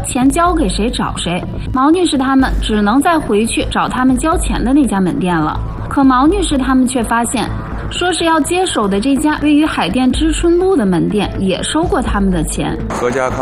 钱交给谁找谁。毛女士他们只能再回去找他们交钱的那家门店了。可毛女士他们却发现，说是要接手的这家位于海淀知春路的门店也收过他们的钱。 合家